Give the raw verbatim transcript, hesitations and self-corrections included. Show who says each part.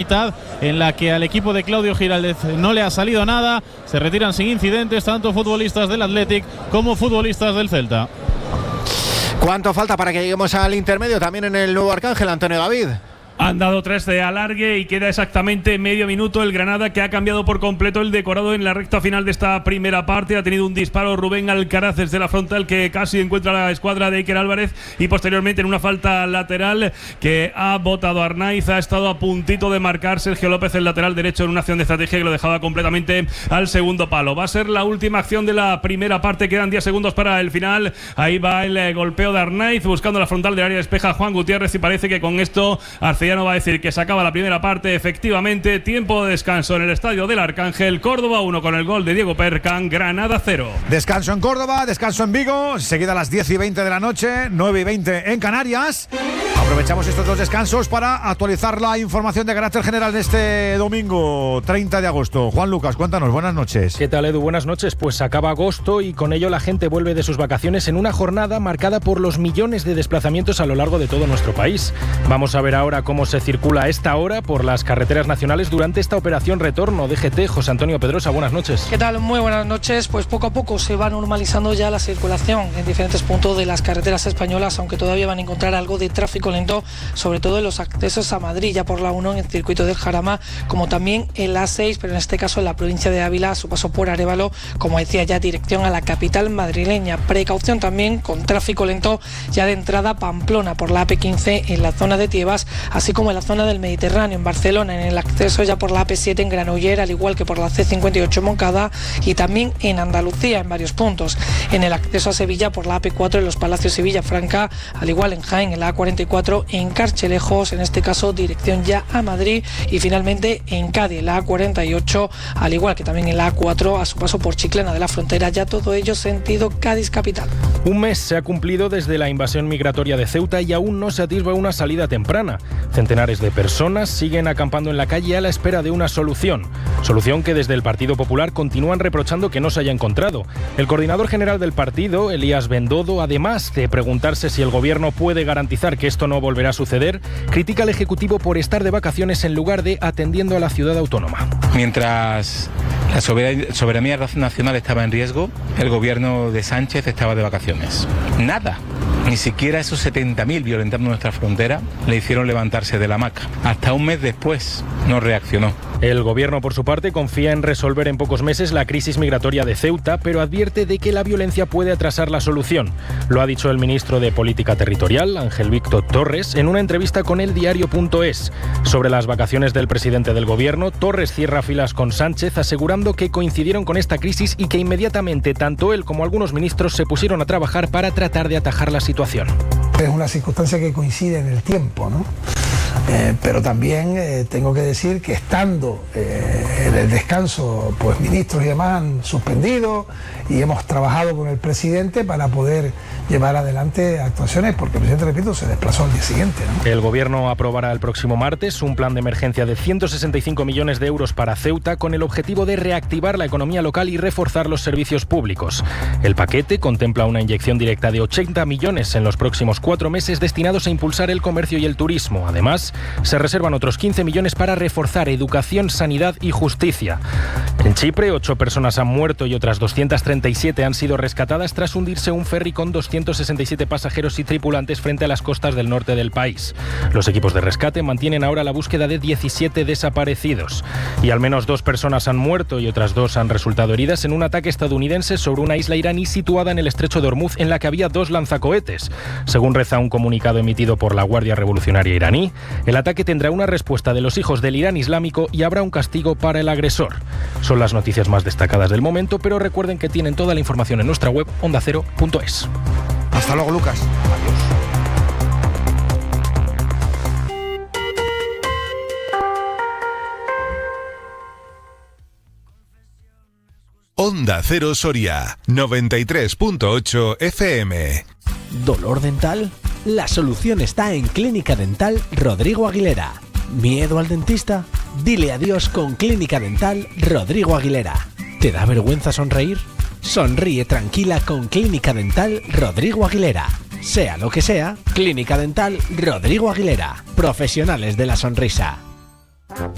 Speaker 1: mitad en la que al equipo de Claudio Giraldez no le ha salido nada. Se retiran sin incidentes tanto futbolistas del Athletic como futbolistas del Celta.
Speaker 2: ¿Cuánto falta para que lleguemos al intermedio también en el Nuevo Arcángel, Antonio David?
Speaker 3: Han dado tres de alargue y queda exactamente medio minuto. El Granada, que ha cambiado por completo el decorado en la recta final de esta primera parte. Ha tenido un disparo Rubén Alcaraz desde la frontal que casi encuentra la escuadra de Iker Álvarez, y posteriormente en una falta lateral que ha botado Arnaiz. Ha estado a puntito de marcar Sergio López, el lateral derecho, en una acción de estrategia que lo dejaba completamente al segundo palo. Va a ser la última acción de la primera parte. Quedan diez segundos para el final. Ahí va el eh, golpeo de Arnaiz buscando la frontal del área. Despeja Juan Gutiérrez y parece que con esto Arcellano va a decir que se acaba la primera parte. Efectivamente, tiempo de descanso en el estadio del Arcángel. Córdoba uno con el gol de Diego Percan, Granada cero.
Speaker 4: Descanso en Córdoba, descanso en Vigo. Seguida a las diez y veinte de la noche, nueve y veinte en Canarias. Aprovechamos estos dos descansos para actualizar la información de carácter general de este domingo treinta de agosto. Juan Lucas, cuéntanos, buenas noches.
Speaker 5: ¿Qué tal, Edu? Buenas noches. Pues acaba agosto y con ello la gente vuelve de sus vacaciones en una jornada marcada por los millones de desplazamientos a lo largo de todo nuestro país. Vamos a ver ahora cómo se circula a esta hora por las carreteras nacionales durante esta operación retorno D G T. José Antonio Pedrosa, buenas noches.
Speaker 6: ¿Qué tal? Muy buenas noches. Pues poco a poco se va normalizando ya la circulación en diferentes puntos de las carreteras españolas, aunque todavía van a encontrar algo de tráfico lento, sobre todo en los accesos a Madrid, ya por la uno en el circuito del Jarama, como también en la seis, pero en este caso en la provincia de Ávila, a su paso por Arévalo, como decía, ya dirección a la capital madrileña. Precaución también con tráfico lento ya de entrada a Pamplona por la A P quince en la zona de Tiebas, así como en la zona del Mediterráneo en Barcelona, en el acceso ya por la A P siete en Granollers, al igual que por la C cincuenta y ocho en Moncada, y también en Andalucía en varios puntos. En el acceso a Sevilla por la A P cuatro en los Palacios y Villafranca, al igual en Jaén en la A cuarenta y cuatro en Carchelejos, en este caso dirección ya a Madrid, y finalmente en Cádiz en la A cuarenta y ocho, al igual que también en la A cuatro a su paso por Chiclana de la Frontera, ya todo ello sentido Cádiz capital.
Speaker 5: Un mes se ha cumplido desde la invasión migratoria de Ceuta y aún no se atisba una salida temprana. Centenares de personas siguen acampando en la calle a la espera de una solución. Solución que desde el Partido Popular continúan reprochando que no se haya encontrado. El coordinador general del partido, Elías Bendodo, además de preguntarse si el gobierno puede garantizar que esto no volverá a suceder, critica al Ejecutivo por estar de vacaciones en lugar de atendiendo a la ciudad autónoma.
Speaker 7: Mientras la soberanía nacional estaba en riesgo, el gobierno de Sánchez estaba de vacaciones. Nada. Ni siquiera esos setenta mil violentando nuestra frontera le hicieron levantarse de la hamaca. Hasta un mes después no reaccionó.
Speaker 5: El gobierno, por su parte, confía en resolver en pocos meses la crisis migratoria de Ceuta, pero advierte de que la violencia puede atrasar la solución. Lo ha dicho el ministro de Política Territorial, Ángel Víctor Torres, en una entrevista con el diario punto es. Sobre las vacaciones del presidente del gobierno, Torres cierra filas con Sánchez, asegurando que coincidieron con esta crisis y que inmediatamente tanto él como algunos ministros se pusieron a trabajar para tratar de atajar la situación.
Speaker 8: Es una circunstancia que coincide en el tiempo, ¿no? Eh, pero también eh, tengo que decir que estando eh, en el descanso, pues ministros y demás han suspendido y hemos trabajado con el presidente para poder llevar adelante actuaciones, porque el presidente, repito, se desplazó al día siguiente, ¿no?
Speaker 5: El gobierno aprobará el próximo martes un plan de emergencia de ciento sesenta y cinco millones de euros para Ceuta con el objetivo de reactivar la economía local y reforzar los servicios públicos. El paquete contempla una inyección directa de ochenta millones en los próximos cuatro meses destinados a impulsar el comercio y el turismo. Además, se reservan otros quince millones para reforzar educación, sanidad y justicia. En Chipre, ocho personas han muerto y otras doscientas treinta y siete han sido rescatadas tras hundirse un ferry con doscientos sesenta y siete pasajeros y tripulantes frente a las costas del norte del país. Los equipos de rescate mantienen ahora la búsqueda de diecisiete desaparecidos. Y al menos dos personas han muerto y otras dos han resultado heridas en un ataque estadounidense sobre una isla iraní situada en el estrecho de Hormuz, en la que había dos lanzacohetes. Según reza un comunicado emitido por la Guardia Revolucionaria iraní, el ataque tendrá una respuesta de los hijos del Irán Islámico y habrá un castigo para el agresor. Son las noticias más destacadas del momento, pero recuerden que tienen toda la información en nuestra web onda cero punto es.
Speaker 4: Hasta luego, Lucas. Adiós.
Speaker 9: Onda Cero Soria, noventa y tres punto ocho F M.
Speaker 10: ¿Dolor dental? La solución está en Clínica Dental Rodrigo Aguilera. ¿Miedo al dentista? Dile adiós con Clínica Dental Rodrigo Aguilera. ¿Te da vergüenza sonreír? Sonríe tranquila con Clínica Dental Rodrigo Aguilera. Sea lo que sea, Clínica Dental Rodrigo Aguilera. Profesionales de la sonrisa.